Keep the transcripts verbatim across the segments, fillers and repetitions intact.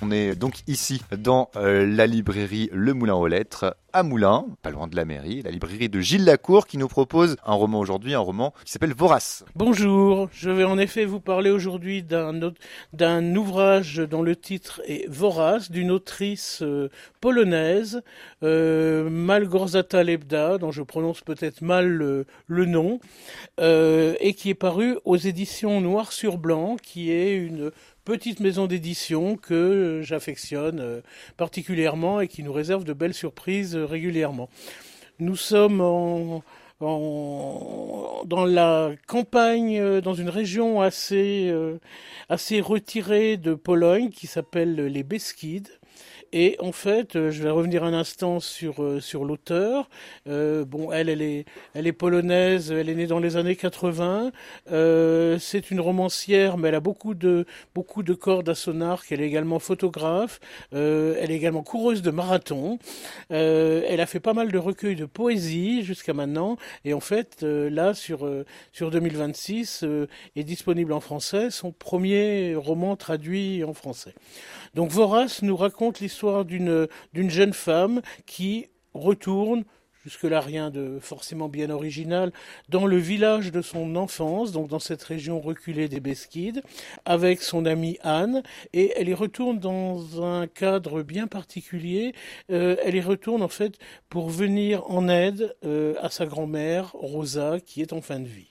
On est donc ici dans euh, la librairie Le Moulin aux Lettres à Moulins, pas loin de la mairie, la librairie de Gilles Lacour qui nous propose un roman aujourd'hui, un roman qui s'appelle Vorace. Bonjour, je vais en effet vous parler aujourd'hui d'un, autre, d'un ouvrage dont le titre est Vorace, d'une autrice euh, polonaise, euh, Małgorzata Lebda, dont je prononce peut-être mal le, le nom, euh, et qui est paru aux éditions Noir sur Blanc, qui est une petite maison d'édition que j'affectionne particulièrement et qui nous réserve de belles surprises régulièrement. Nous sommes en, en, dans la campagne, dans une région assez, assez retirée de Pologne qui s'appelle les Beskides. Et en fait, je vais revenir un instant sur sur l'auteur. Euh, bon, elle, elle est, elle est polonaise. Elle est née dans les années quatre-vingts. Euh, c'est une romancière, mais elle a beaucoup de beaucoup de cordes à son arc. Elle est également photographe. Euh, elle est également coureuse de marathon. Euh, elle a fait pas mal de recueils de poésie jusqu'à maintenant. Et en fait, euh, là, sur euh, sur deux mille vingt-six, euh, est disponible en français son premier roman traduit en français. Donc Vorace nous raconte l'histoire d'une d'une jeune femme qui retourne, jusque-là rien de forcément bien original, dans le village de son enfance, donc dans cette région reculée des Beskides, avec son amie Anne, et elle y retourne dans un cadre bien particulier. Euh, elle y retourne en fait pour venir en aide euh, à sa grand-mère Rosa, qui est en fin de vie.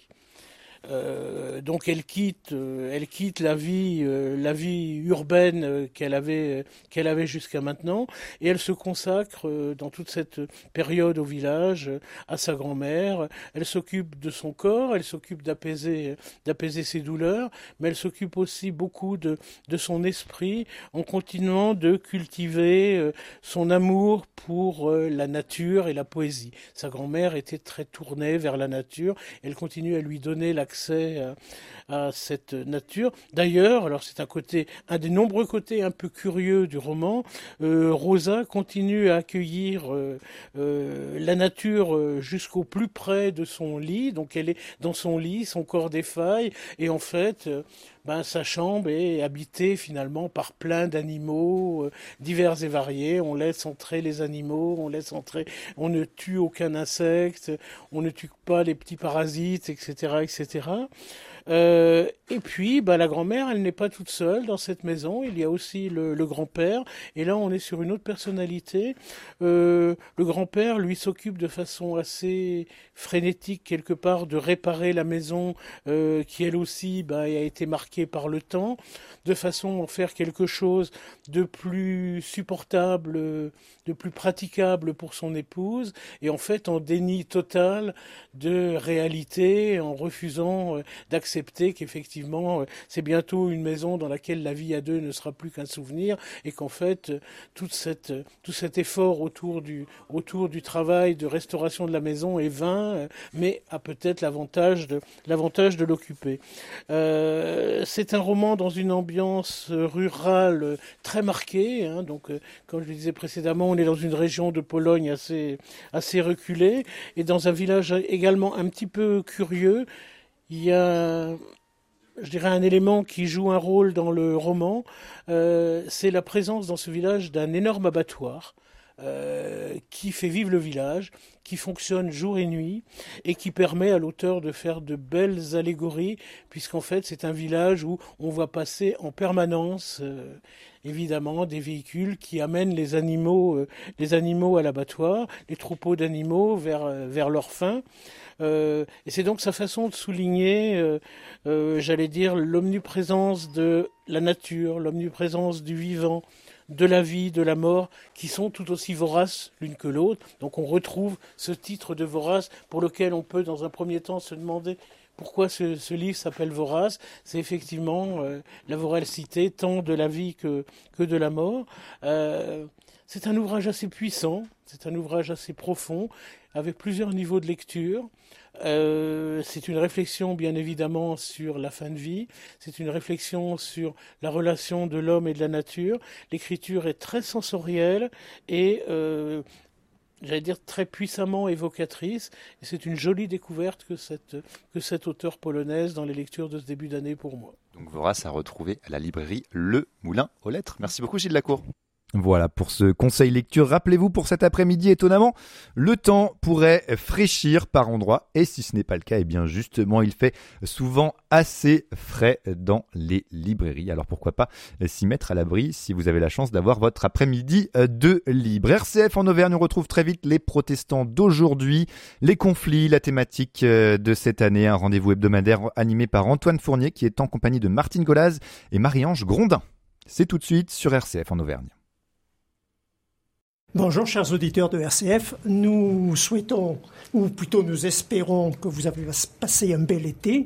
Euh, donc elle quitte, euh, elle quitte la vie, euh, la vie urbaine euh, qu'elle avait, euh, qu'elle avait jusqu'à maintenant, et elle se consacre euh, dans toute cette période au village euh, à sa grand-mère. Elle s'occupe de son corps, elle s'occupe d'apaiser, d'apaiser ses douleurs, mais elle s'occupe aussi beaucoup de, de son esprit en continuant de cultiver euh, son amour pour euh, la nature et la poésie. Sa grand-mère était très tournée vers la nature, elle continue à lui donner la accès à, à cette nature. D'ailleurs, alors c'est un côté, un des nombreux côtés un peu curieux du roman, euh, Rosa continue à accueillir euh, euh, la nature jusqu'au plus près de son lit, donc elle est dans son lit, son corps défaille, et en fait, euh, ben, sa chambre est habitée finalement par plein d'animaux euh, divers et variés. On laisse entrer les animaux, on laisse entrer, on ne tue aucun insecte, on ne tue pas les petits parasites, et cetera, et cetera. Euh, et puis, bah, la grand-mère, elle n'est pas toute seule dans cette maison. Il y a aussi le, le grand-père. Et là, on est sur une autre personnalité. Euh, le grand-père, lui, s'occupe de façon assez frénétique, quelque part, de réparer la maison euh, qui, elle aussi, bah, a été marquée par le temps, de façon à en faire quelque chose de plus supportable, de plus praticable pour son épouse. Et en fait, en déni total de réalité, en refusant euh, d'accepter qu'effectivement, euh, c'est bientôt une maison dans laquelle la vie à deux ne sera plus qu'un souvenir, et qu'en fait, euh, toute cette, euh, tout cet effort autour du, autour du travail de restauration de la maison est vain, euh, mais a peut-être l'avantage de, l'avantage de l'occuper. Euh, c'est un roman dans une ambiance rurale très marquée, hein, donc, euh, comme je le disais précédemment, on est dans une région de Pologne assez, assez reculée, et dans un village également un petit peu curieux. Il y a, je dirais, un élément qui joue un rôle dans le roman, euh, c'est la présence dans ce village d'un énorme abattoir euh, qui fait vivre le village, qui fonctionne jour et nuit et qui permet à l'auteur de faire de belles allégories, puisqu'en fait c'est un village où on voit passer en permanence euh, évidemment des véhicules qui amènent les animaux, euh, les animaux à l'abattoir, les troupeaux d'animaux vers, euh, vers leur fin. Euh, et c'est donc sa façon de souligner, euh, euh, j'allais dire, l'omniprésence de la nature, l'omniprésence du vivant, de la vie, de la mort, qui sont tout aussi voraces l'une que l'autre. Donc on retrouve ce titre de Vorace, pour lequel on peut dans un premier temps se demander pourquoi ce, ce livre s'appelle Vorace. C'est effectivement euh, la voracité tant de la vie que, que de la mort. Euh, c'est un ouvrage assez puissant, c'est un ouvrage assez profond, avec plusieurs niveaux de lecture. Euh, c'est une réflexion bien évidemment sur la fin de vie, c'est une réflexion sur la relation de l'homme et de la nature. L'écriture est très sensorielle et euh, j'allais dire très puissamment évocatrice, et c'est une jolie découverte que cette, que cette auteure polonaise dans les lectures de ce début d'année pour moi. Donc Vorace à retrouver à la librairie Le Moulin aux Lettres. Merci beaucoup Gilles Lacour. Voilà pour ce conseil lecture. Rappelez-vous, pour cet après-midi, étonnamment, le temps pourrait fraîchir par endroits. Et si ce n'est pas le cas, eh bien justement, il fait souvent assez frais dans les librairies. Alors pourquoi pas s'y mettre à l'abri si vous avez la chance d'avoir votre après-midi de libre. R C F en Auvergne, on retrouve très vite les protestants d'aujourd'hui, les conflits, la thématique de cette année. Un rendez-vous hebdomadaire animé par Antoine Fournier qui est en compagnie de Martine Golaz et Marie-Ange Grondin. C'est tout de suite sur R C F en Auvergne. Bonjour chers auditeurs de R C F, nous souhaitons, ou plutôt nous espérons que vous avez passé un bel été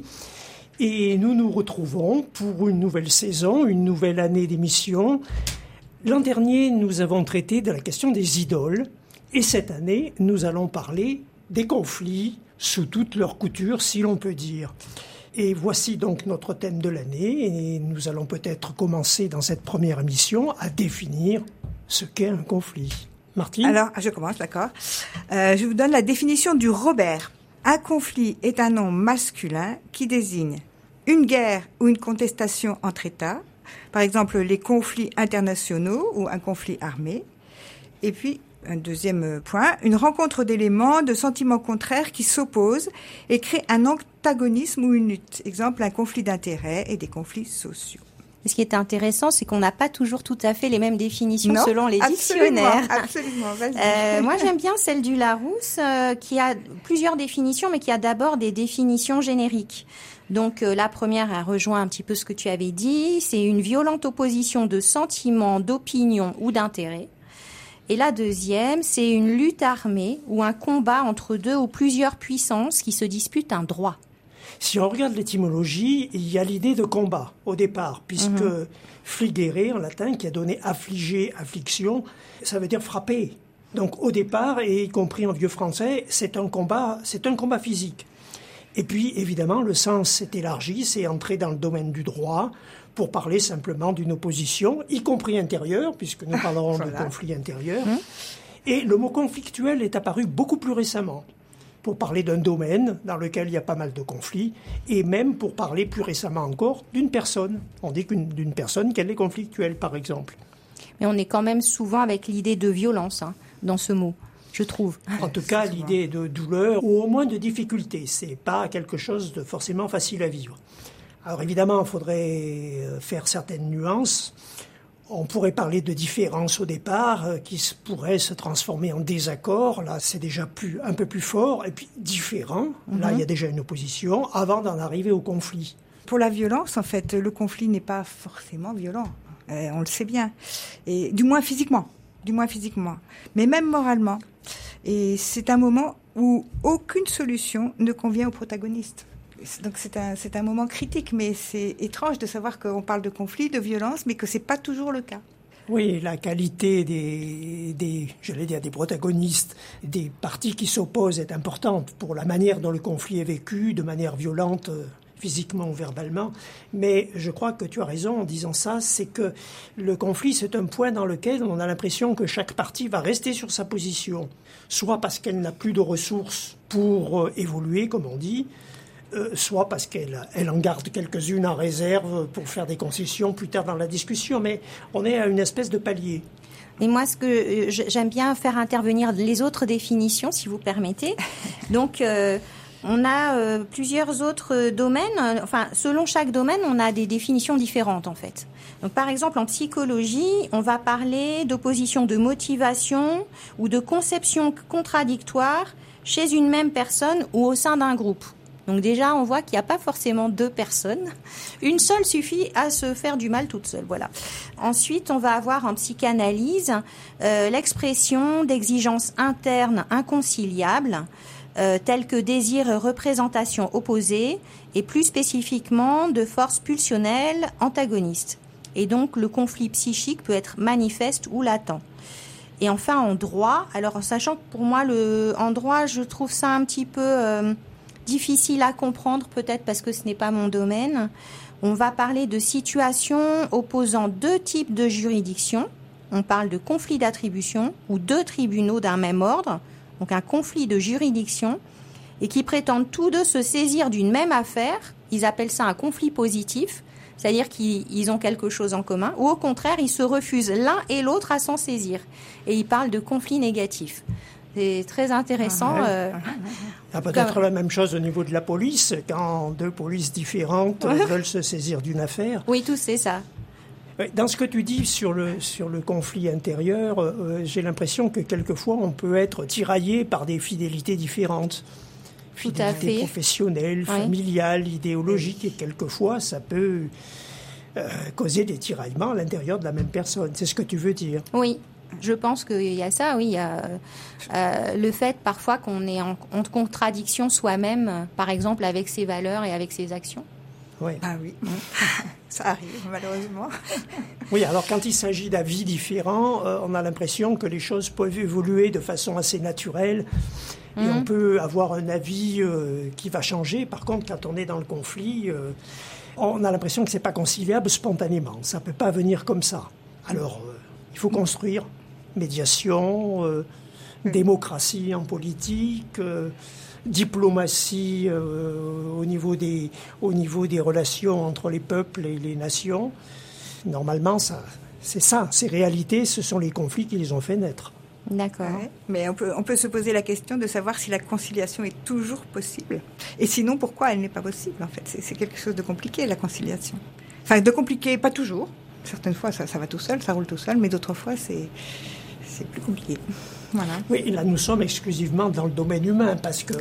et nous nous retrouvons pour une nouvelle saison, une nouvelle année d'émission. L'an dernier, nous avons traité de la question des idoles et cette année, nous allons parler des conflits sous toutes leurs coutures, si l'on peut dire. Et voici donc notre thème de l'année et nous allons peut-être commencer dans cette première émission à définir ce qu'est un conflit. Martine ? Alors, je commence, d'accord. Euh, je vous donne la définition du Robert. Un conflit est un nom masculin qui désigne une guerre ou une contestation entre États, par exemple les conflits internationaux ou un conflit armé. Et puis, un deuxième point, une rencontre d'éléments, de sentiments contraires qui s'opposent et créent un antagonisme ou une lutte. Exemple, un conflit d'intérêts et des conflits sociaux. Ce qui est intéressant, c'est qu'on n'a pas toujours tout à fait les mêmes définitions non, selon les absolument, dictionnaires. Absolument, vas-y. Euh, moi, j'aime bien celle du Larousse, euh, qui a plusieurs définitions, mais qui a d'abord des définitions génériques. Donc, euh, la première, elle rejoint un petit peu ce que tu avais dit. C'est une violente opposition de sentiments, d'opinions ou d'intérêts. Et la deuxième, c'est une lutte armée ou un combat entre deux ou plusieurs puissances qui se disputent un droit. Si on regarde l'étymologie, il y a l'idée de combat au départ, puisque mmh. fligere en latin, qui a donné affliger, affliction, ça veut dire frapper. Donc au départ, et y compris en vieux français, c'est un combat, c'est un combat physique. Et puis évidemment, le sens s'est élargi, c'est entré dans le domaine du droit pour parler simplement d'une opposition, y compris intérieure, puisque nous parlerons voilà. de conflit intérieur. Mmh. Et le mot conflictuel est apparu beaucoup plus récemment, pour parler d'un domaine dans lequel il y a pas mal de conflits, et même pour parler plus récemment encore d'une personne. On dit qu'une, d'une personne qu'elle est conflictuelle, par exemple. Mais on est quand même souvent avec l'idée de violence hein, dans ce mot, je trouve. En tout cas, l'idée de douleur, ou au moins de difficulté. C'est pas quelque chose de forcément facile à vivre. Alors évidemment, il faudrait faire certaines nuances. On pourrait parler de différences au départ euh, qui pourraient se transformer en désaccord. Là, c'est déjà plus, un peu plus fort. Et puis, différent. Mm-hmm. Là, il y a déjà une opposition avant d'en arriver au conflit. Pour la violence, en fait, le conflit n'est pas forcément violent. Euh, on le sait bien. Et du moins physiquement. Du moins physiquement. Mais même moralement. Et c'est un moment où aucune solution ne convient au protagoniste. Donc c'est un, c'est un moment critique, mais c'est étrange de savoir qu'on parle de conflit, de violence, mais que c'est pas toujours le cas. Oui, la qualité des, des, j'allais dire, des protagonistes, des parties qui s'opposent est importante pour la manière dont le conflit est vécu, de manière violente, physiquement ou verbalement. Mais je crois que tu as raison en disant ça, c'est que le conflit, c'est un point dans lequel on a l'impression que chaque partie va rester sur sa position, soit parce qu'elle n'a plus de ressources pour euh, évoluer, comme on dit, Euh, soit parce qu'elle elle en garde quelques-unes en réserve pour faire des concessions plus tard dans la discussion, mais on est à une espèce de palier. Et moi, ce que euh, j'aime bien faire intervenir les autres définitions, si vous permettez. Donc, euh, on a euh, plusieurs autres domaines. Enfin, selon chaque domaine, on a des définitions différentes, en fait. Donc, par exemple, en psychologie, on va parler d'opposition de motivation ou de conception contradictoire chez une même personne ou au sein d'un groupe. Donc déjà, on voit qu'il n'y a pas forcément deux personnes. Une seule suffit à se faire du mal toute seule. Voilà. Ensuite, on va avoir en psychanalyse euh, l'expression d'exigences internes inconciliables, euh, telles que désir et représentation opposées, et plus spécifiquement de forces pulsionnelles antagonistes. Et donc, le conflit psychique peut être manifeste ou latent. Et enfin, en droit, alors sachant que pour moi, le, en droit, je trouve ça un petit peu... Euh, difficile à comprendre, peut-être parce que ce n'est pas mon domaine. On va parler de situations opposant deux types de juridictions. On parle de conflit d'attribution ou deux tribunaux d'un même ordre, donc un conflit de juridiction, et qui prétendent tous deux se saisir d'une même affaire. Ils appellent ça un conflit positif. c'est-à-dire qu'ils ont quelque chose en commun, ou au contraire, ils se refusent l'un et l'autre à s'en saisir. Et ils parlent de conflits négatifs. C'est très intéressant. Ah, ouais. euh, Il y a peut-être comme... la même chose au niveau de la police, quand deux polices différentes Ouais. veulent se saisir d'une affaire. Oui, tout c'est ça. Dans ce que tu dis sur le, sur le conflit intérieur, euh, j'ai l'impression que quelquefois on peut être tiraillé par des fidélités différentes. Tout à Fidélité fait. professionnelle, Oui. familiale, idéologique, et quelquefois ça peut euh, causer des tiraillements à l'intérieur de la même personne. C'est ce que tu veux dire. Oui, je pense qu'il y a ça, oui. Il y a euh, le fait parfois qu'on est en, en contradiction soi-même, euh, par exemple avec ses valeurs et avec ses actions. Oui. Ah oui, ça arrive malheureusement. Oui, alors quand il s'agit d'avis différents, euh, on a l'impression que les choses peuvent évoluer de façon assez naturelle et Mhm. on peut avoir un avis euh, qui va changer. Par contre, quand on est dans le conflit, euh, on a l'impression que c'est pas conciliable spontanément. Ça peut pas venir comme ça. Alors, euh, il faut construire médiation, euh, démocratie en politique. Euh, diplomatie euh, au niveau des au niveau des relations entre les peuples et les nations. Normalement, ça, c'est ça. Ces réalités, ce sont les conflits qui les ont fait naître. D'accord. Ouais. Mais on peut, on peut se poser la question de savoir si la conciliation est toujours possible. Et sinon, pourquoi elle n'est pas possible, en fait. C'est, c'est quelque chose de compliqué, la conciliation. Enfin, de compliqué, pas toujours. Certaines fois, ça, ça va tout seul, ça roule tout seul, mais d'autres fois, c'est, c'est plus compliqué. Voilà. Oui, et là, nous sommes exclusivement dans le domaine humain, parce que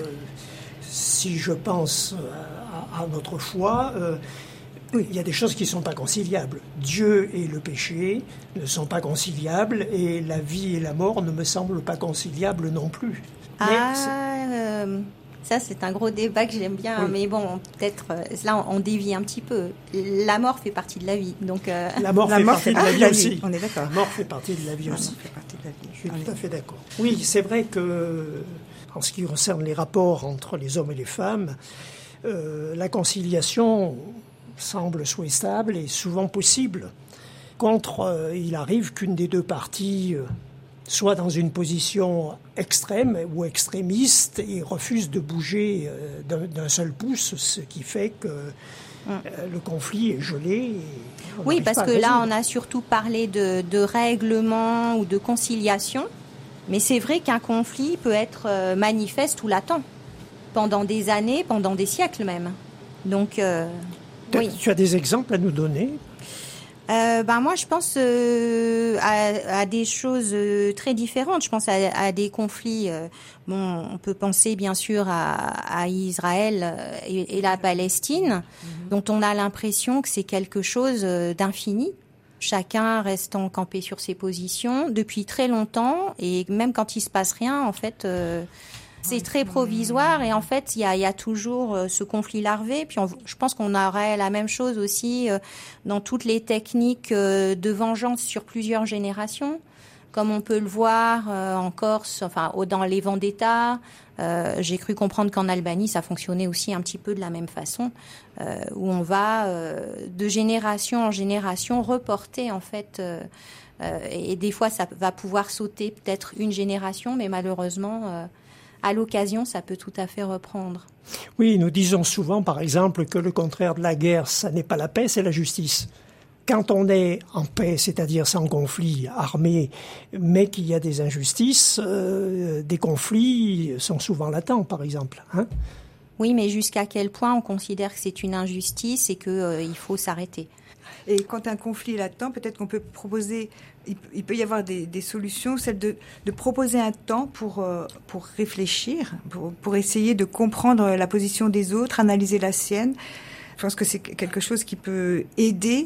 si je pense à, à notre foi, euh, oui, il y a des choses qui ne sont pas conciliables. Dieu et le péché ne sont pas conciliables, et la vie et la mort ne me semblent pas conciliables non plus. Mais Ah, c'est- euh, ça c'est un gros débat que j'aime bien, Oui. mais bon, peut-être euh, là on, on dévie un petit peu. La mort fait partie de la vie, donc euh, la mort La fait mort partie fait de la partie vie de la aussi. vie, on est d'accord. La mort fait partie de la vie Ça aussi. fait partie de la vie. Je suis On est tout à fait d'accord. Oui, c'est vrai que, en ce qui concerne les rapports entre les hommes et les femmes, euh, la conciliation semble souhaitable et souvent possible. Contre, euh, il arrive qu'une des deux parties euh, soit dans une position extrême ou extrémiste et refuse de bouger euh, d'un, d'un seul pouce, ce qui fait que euh, le conflit est gelé. Et on oui, n'arrive parce pas à que le là résoudre. on a surtout parlé de, de règlement ou de conciliation, mais c'est vrai qu'un conflit peut être euh, manifeste ou latent pendant des années, pendant des siècles même. Donc euh, oui. Tu as des exemples à nous donner? Euh, ben moi, je pense euh, à, à des choses euh, très différentes. Je pense à, à des conflits. Euh, bon, on peut penser bien sûr à, à Israël euh, et, et la Palestine, mm-hmm. dont on a l'impression que c'est quelque chose euh, d'infini. Chacun restant campé sur ses positions depuis très longtemps, et même quand il se passe rien, en fait. Euh, C'est très provisoire, et en fait, il y a, il y a toujours euh, ce conflit larvé. Puis on, je pense qu'on aurait la même chose aussi euh, dans toutes les techniques euh, de vengeance sur plusieurs générations, comme on peut le voir euh, en Corse, enfin au, dans les vendettas. Euh, j'ai cru comprendre qu'en Albanie, ça fonctionnait aussi un petit peu de la même façon, euh, où on va euh, de génération en génération reporter en fait. Euh, euh, et des fois, ça va pouvoir sauter peut-être une génération, mais malheureusement. Euh, À l'occasion, ça peut tout à fait reprendre. Oui, nous disons souvent, par exemple, que le contraire de la guerre, ça n'est pas la paix, c'est la justice. Quand on est en paix, c'est-à-dire sans conflit armé, mais qu'il y a des injustices, euh, des conflits sont souvent latents, par exemple. Hein ? Oui, mais jusqu'à quel point on considère que c'est une injustice et qu'il euh, faut s'arrêter ? Et quand un conflit est latent, peut-être qu'on peut proposer, il peut y avoir des, des solutions, celle de, de proposer un temps pour, euh, pour réfléchir, pour, pour essayer de comprendre la position des autres, analyser la sienne. Je pense que c'est quelque chose qui peut aider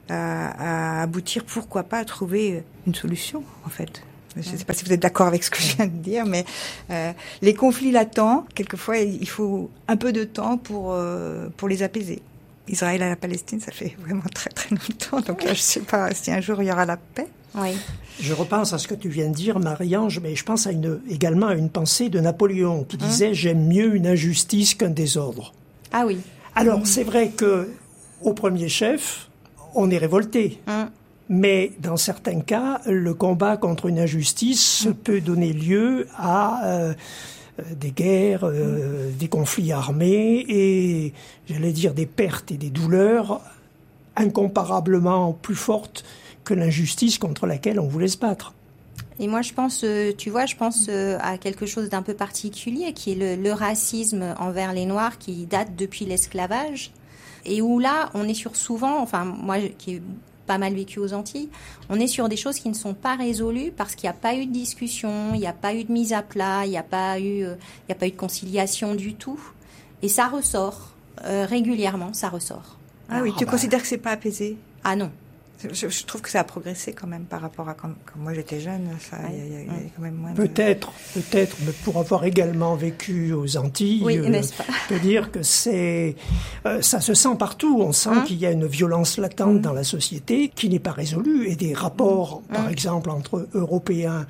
à, à aboutir, pourquoi pas, à trouver une solution, en fait. Je ne sais pas si vous êtes d'accord avec ce que je viens de dire, mais euh, les conflits latents, quelquefois, il faut un peu de temps pour, euh, pour les apaiser. Israël et la Palestine, ça fait vraiment très très longtemps, donc là, je ne sais pas si un jour il y aura la paix. Oui. Je repense à ce que tu viens de dire, Marie-Ange, mais je pense à une, également à une pensée de Napoléon qui disait hum. « J'aime mieux une injustice qu'un désordre ». Ah oui. Alors, hum. c'est vrai que au premier chef, on est révolté. Hum. Mais dans certains cas, le combat contre une injustice hum. peut donner lieu à... Euh, des guerres, euh, des conflits armés et, j'allais dire, des pertes et des douleurs incomparablement plus forte que l'injustice contre laquelle on voulait se battre. Et moi, je pense, euh, tu vois, je pense euh, à quelque chose d'un peu particulier, qui est le, le racisme envers les Noirs, qui date depuis l'esclavage, et où là, on est sur souvent, enfin, moi qui ai pas mal vécu aux Antilles, on est sur des choses qui ne sont pas résolues parce qu'il n'y a pas eu de discussion, il n'y a pas eu de mise à plat, il n'y a pas eu, euh, il n'y a pas eu de conciliation du tout, et ça ressort euh, régulièrement, ça ressort. Ah oui, Ah tu bah. considères que c'est pas apaisé? Ah non. Je, je trouve que ça a progressé quand même par rapport à quand, quand moi j'étais jeune. Ça, il y a, il y a- il y a quand même moins de... Peut-être, peut-être, mais pour avoir également vécu aux Antilles, Oui, euh, n'est-ce pas? je peux dire que c'est, euh, ça se sent partout. On sent Hein qu'il y a une violence latente dans la société qui n'est pas résolue, et des rapports, par exemple, entre Européens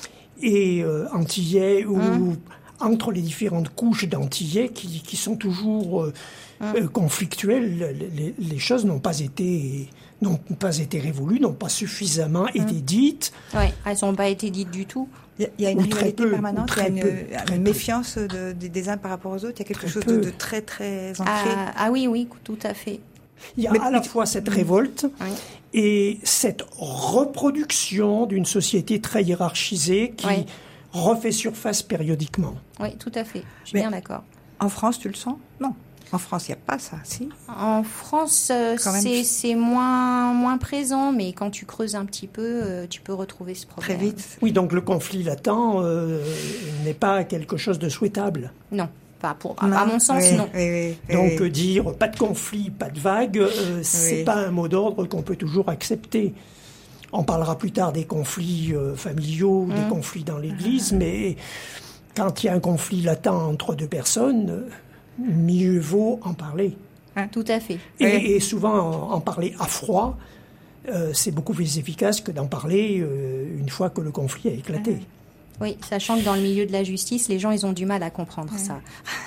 et euh, Antillais, ou entre les différentes couches d'Antillais qui, qui sont toujours euh, euh, conflictuelles. Les, les choses n'ont pas été n'ont pas été révolues, n'ont pas suffisamment été dites. Ouais, elles n'ont pas été dites du tout. Il y a, il y a une Ou très rivalité peu, permanente, ou il y a très une, peu, une très peu. méfiance de, de- des uns par rapport aux autres. Il y a quelque Très chose peu. de, de très très ancré. Ah, ah oui, oui, tout à fait. Il y a Mais- à la fois cette révolte Oui. et cette reproduction d'une société très hiérarchisée qui Oui. refait surface périodiquement. Oui, tout à fait. Je suis Mais- bien d'accord. En France, tu le sens? Non. En France, il n'y a pas ça, si. En France, euh, Quand même. c'est c'est moins, moins présent, mais quand tu creuses un petit peu, euh, tu peux retrouver ce Très problème. vite. Oui, donc le conflit latent euh, n'est pas quelque chose de souhaitable. Non, pas pour, à, Non. à mon sens, Oui, non. oui, oui, oui, Donc oui. euh, dire pas de conflit, pas de vague, euh, c'est Oui. pas un mot d'ordre qu'on peut toujours accepter. On parlera plus tard des conflits euh, familiaux, Mmh. des conflits dans l'Église, mais quand il y a un conflit latent entre deux personnes, euh, mieux vaut en parler. Tout à fait. Et, Oui. et souvent en, en parler à froid, euh, c'est beaucoup plus efficace que d'en parler euh, une fois que le conflit a éclaté. Oui, sachant que dans le milieu de la justice, les gens, ils ont du mal à comprendre ça.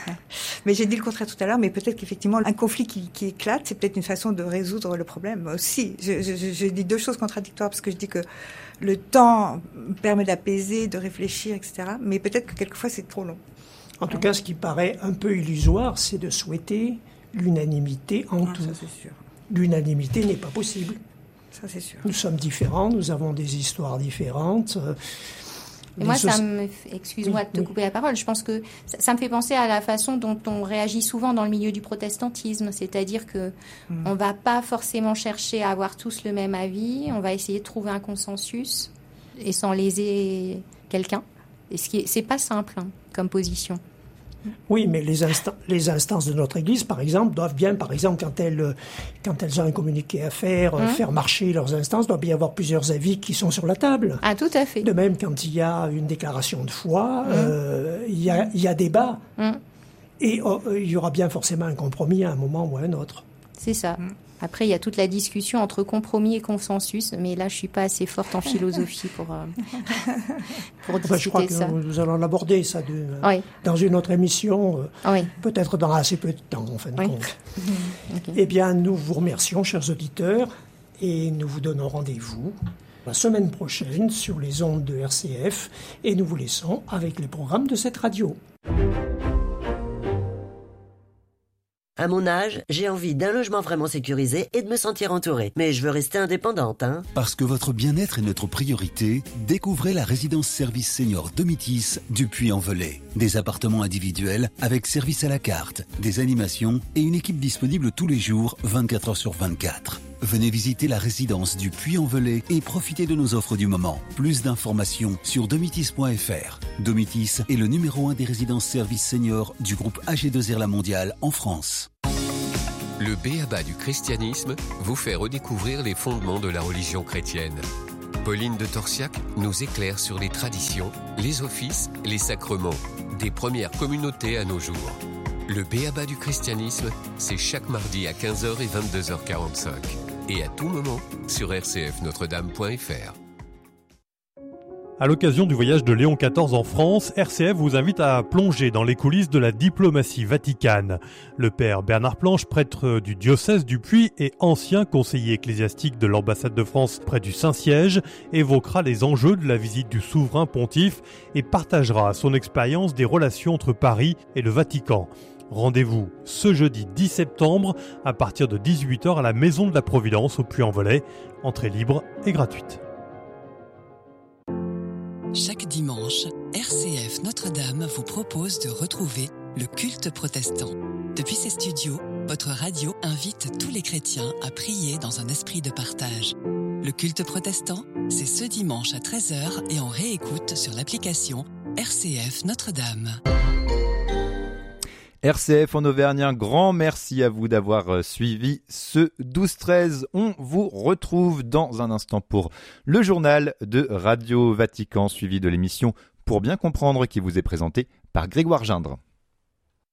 Mais j'ai dit le contraire tout à l'heure, mais peut-être qu'effectivement, un conflit qui, qui éclate, c'est peut-être une façon de résoudre le problème aussi. Je, je, je, je dis deux choses contradictoires, parce que je dis que le temps permet d'apaiser, de réfléchir, et cetera. Mais peut-être que quelquefois, c'est trop long. En tout cas, ce qui paraît un peu illusoire, c'est de souhaiter l'unanimité en Ah, tout. ça, c'est sûr. L'unanimité n'est pas possible. Ça, c'est sûr. Nous sommes différents, nous avons des histoires différentes. euh, Et les moi, ça soci- me, fait- excuse-moi Oui, de te oui. couper la parole, je pense que ça, ça me fait penser à la façon dont on réagit souvent dans le milieu du protestantisme, c'est-à-dire que Mm. on va pas forcément chercher à avoir tous le même avis, on va essayer de trouver un consensus et sans léser quelqu'un. Et ce qui est, c'est pas simple hein, comme position. Oui, mais les, insta- les instances de notre Église, par exemple, doivent bien, par exemple, quand elles, euh, quand elles ont un communiqué à faire, euh, Hum. faire marcher leurs instances, doit bien y avoir plusieurs avis qui sont sur la table. Ah, tout à fait. De même, quand il y a une déclaration de foi, euh, il y, a, il y a débat. Hum. Et oh, euh, il y aura bien forcément un compromis à un moment ou à un autre. C'est ça. Après, il y a toute la discussion entre compromis et consensus, mais là, je suis pas assez forte en philosophie pour, euh, pour Enfin, je crois discuter que ça. nous, nous allons l'aborder, ça, de- Oui, dans une autre émission, euh, oui. peut-être dans assez peu de temps, en fin de Oui. compte. Ok. Eh bien, nous vous remercions, chers auditeurs, et nous vous donnons rendez-vous la semaine prochaine sur les ondes de R C F, et nous vous laissons avec les programmes de cette radio. À mon âge, j'ai envie d'un logement vraiment sécurisé et de me sentir entourée. Mais je veux rester indépendante, hein. Parce que votre bien-être est notre priorité, découvrez la résidence service senior Domitis du Puy-en-Velay. Des appartements individuels avec service à la carte, des animations et une équipe disponible tous les jours, vingt-quatre heures sur vingt-quatre. Venez visiter la résidence du Puy-en-Velay et profitez de nos offres du moment. Plus d'informations sur domitis point f r. Domitis est le numéro un des résidences services seniors du groupe A G deux R La Mondiale en France. Le B A B A du christianisme vous fait redécouvrir les fondements de la religion chrétienne. Pauline de Torsiac nous éclaire sur les traditions, les offices, les sacrements, des premières communautés à nos jours. Le B A B A du christianisme, c'est chaque mardi à quinze heures et vingt-deux heures quarante-cinq. Et à tout moment sur r c f notre dame point f r. À l'occasion du voyage de Léon quatorze en France, R C F vous invite à plonger dans les coulisses de la diplomatie vaticane. Le père Bernard Planche, prêtre du diocèse du Puy et ancien conseiller ecclésiastique de l'ambassade de France près du Saint-Siège, évoquera les enjeux de la visite du souverain pontife et partagera son expérience des relations entre Paris et le Vatican. Rendez-vous ce jeudi dix septembre à partir de dix-huit heures à la Maison de la Providence au Puy-en-Velay. Entrée libre et gratuite. Chaque dimanche, R C F Notre-Dame vous propose de retrouver le culte protestant. Depuis ses studios, votre radio invite tous les chrétiens à prier dans un esprit de partage. Le culte protestant, c'est ce dimanche à treize heures et en réécoute sur l'application R C F Notre-Dame. R C F en Auvergne, un grand merci à vous d'avoir suivi ce douze treize. On vous retrouve dans un instant pour le journal de Radio Vatican, suivi de l'émission Pour bien comprendre qui vous est présenté par Grégoire Gindre.